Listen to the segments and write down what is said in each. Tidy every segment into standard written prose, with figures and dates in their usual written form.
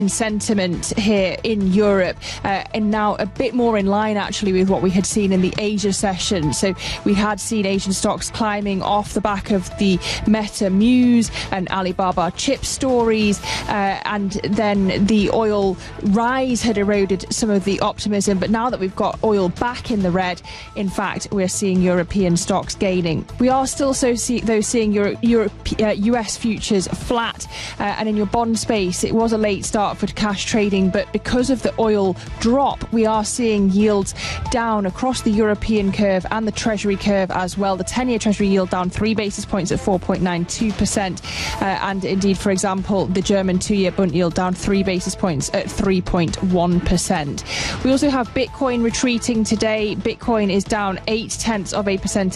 sentiment here in Europe, and now a bit more in line actually with what we had seen in the Asia session. So we had seen Asian stocks climbing off the back of the Meta Muse and Alibaba chip stories, and then the oil rise had eroded some of the optimism. But now that we've got oil back in the red, in fact, we're seeing European stocks gaining. We are still seeing US futures flat, and in your bond space, it was a late start for cash trading, but because of the oil drop, we are seeing yields down across the European curve and the Treasury curve as well. The 10-year Treasury yield down 3 basis points at 4.92%, and indeed, for example, the German 2-year Bund yield down 3 basis points at 3.1%. We also have Bitcoin retreating today. Bitcoin is down 0.8% to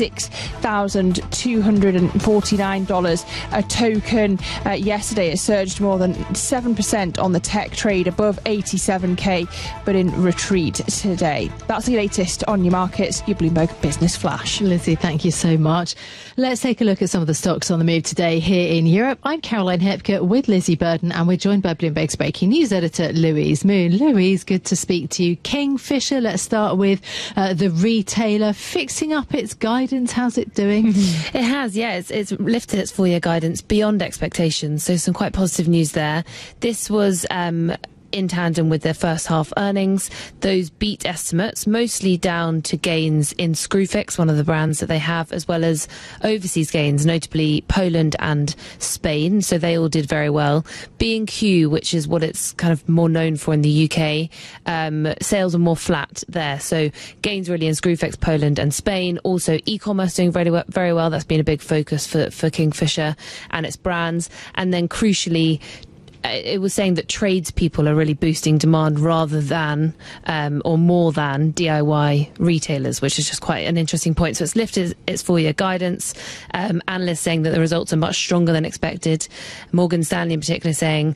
$86,249 a token. Yesterday, it surged more than 7% on the tech trade, above 87k, but in retreat today. That's the latest on your markets, your Bloomberg Business Flash. Lizzie, thank you so much. Let's take a look at some of the stocks on the move today here in Europe. I'm Caroline Hepker with Lizzie Burden, and we're joined by Bloomberg's breaking news editor Louise Moon. Louise, good to speak to you. Kingfisher, let's start with the retailer fixing up its guidance. How's it doing? It has, yeah. It's lifted its full-year guidance beyond expectations, so some quite positive news there. This was in tandem with their first half earnings. Those beat estimates, mostly down to gains in Screwfix, one of the brands that they have, as well as overseas gains, notably Poland and Spain. So they all did very well. B&Q, which is what it's kind of more known for in the UK, sales are more flat there. So gains really in Screwfix, Poland and Spain. Also e-commerce doing very well. That's been a big focus for Kingfisher and its brands. And then crucially, it was saying that tradespeople are really boosting demand rather than or more than DIY retailers, which is just quite an interesting point. So it's lifted its full-year guidance. Analysts saying that the results are much stronger than expected. Morgan Stanley in particular saying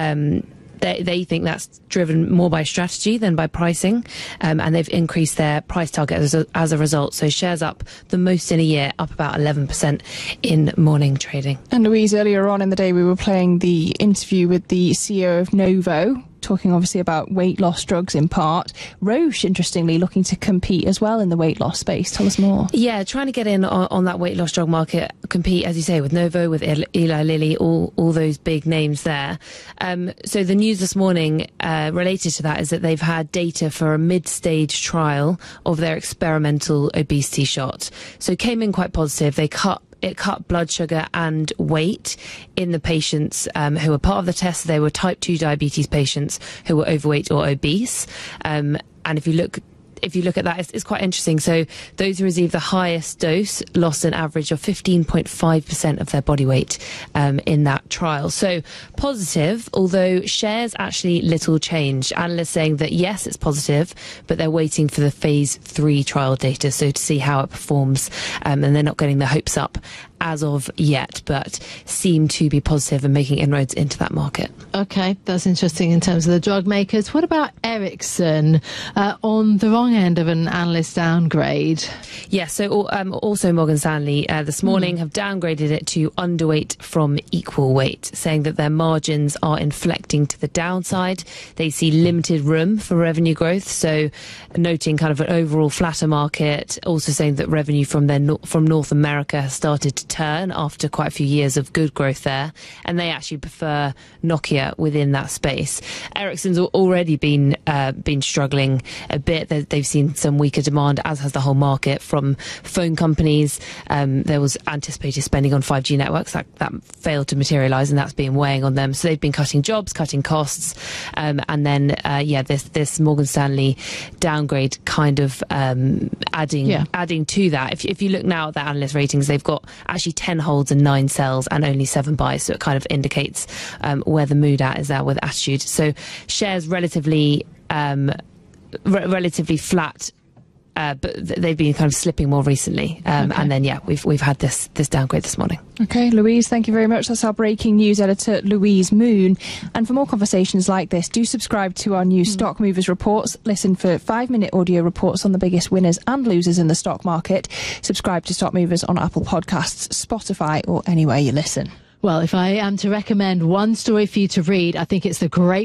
they think that's driven more by strategy than by pricing, and they've increased their price target as a result. So shares up the most in a year, up about 11% in morning trading. And Louise, earlier on in the day, we were playing the interview with the CEO of Novo, talking obviously about weight loss drugs in part. Roche, interestingly, looking to compete as well in the weight loss space. Tell us more. Yeah, trying to get in on that weight loss drug market, compete, as you say, with Novo, with Eli Lilly, all those big names there. So the news this morning related to that is that they've had data for a mid-stage trial of their experimental obesity shot. So it came in quite positive. It cut blood sugar and weight in the patients who were part of the test. They were type 2 diabetes patients who were overweight or obese. And if you look at that, it's quite interesting. So those who received the highest dose lost an average of 15.5% of their body weight in that trial. So positive, although shares actually little change. Analysts saying that yes, it's positive, but they're waiting for the phase 3 trial data, so to see how it performs, and they're not getting their hopes up as of yet, but seem to be positive and making inroads into that market. Okay, that's interesting in terms of the drug makers. What about Ericsson, on the wrong end of an analyst downgrade? Yeah, so also Morgan Stanley this morning have downgraded it to underweight from equal weight, saying that their margins are inflecting to the downside. They see limited room for revenue growth, so noting kind of an overall flatter market, also saying that revenue from North America has started to turn after quite a few years of good growth there, and they actually prefer Nokia within that space. Ericsson's already been struggling a bit. They've seen some weaker demand, as has the whole market, from phone companies. There was anticipated spending on 5G networks that failed to materialise, and that's been weighing on them. So they've been cutting jobs, cutting costs, and then this Morgan Stanley downgrade kind of adding to that. If you look now at the analyst ratings, they've got actually 10 holds and 9 sells and only 7 buys, so it kind of indicates where the mood is now with attitude. So shares relatively flat, but they've been kind of slipping more recently. And then we've had this downgrade this morning. Okay, Louise, thank you very much. That's our breaking news editor, Louise Moon. And for more conversations like this, do subscribe to our new Stock Movers reports. Listen for 5-minute audio reports on the biggest winners and losers in the stock market. Subscribe to Stock Movers on Apple Podcasts, Spotify, or anywhere you listen. Well, if I am to recommend one story for you to read, I think it's the great